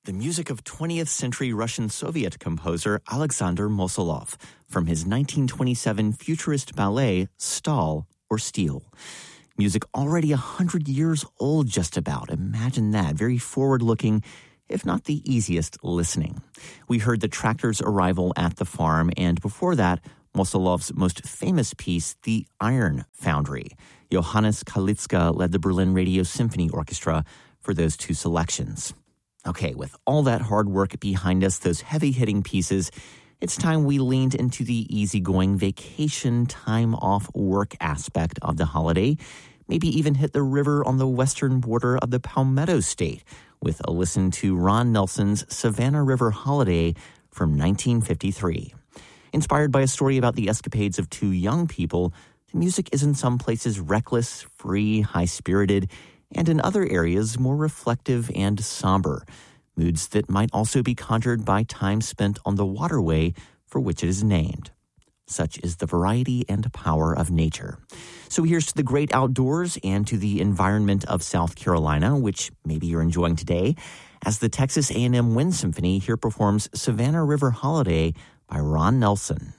the music of 20th century Russian Soviet composer Alexander Mosolov from his 1927 futurist ballet Stal or Steel. Music already 100 years old just about. Imagine that. Very forward-looking, if not the easiest listening. We heard the tractor's arrival at the farm, and before that, Mosolov's most famous piece, The Iron Foundry. Johannes Kalitzka led the Berlin Radio Symphony Orchestra for those two selections. Okay, with all that hard work behind us, those heavy-hitting pieces, it's time we leaned into the easygoing vacation time-off work aspect of the holiday. Maybe even hit the river on the western border of the Palmetto State with a listen to Ron Nelson's Savannah River Holiday from 1953. Inspired by a story about the escapades of two young people, the music is in some places reckless, free, high-spirited, and in other areas more reflective and somber, moods that might also be conjured by time spent on the waterway for which it is named. Such is the variety and power of nature. So here's to the great outdoors and to the environment of South Carolina, which maybe you're enjoying today, as the Texas A&M Wind Symphony here performs Savannah River Holiday by Ron Nelson.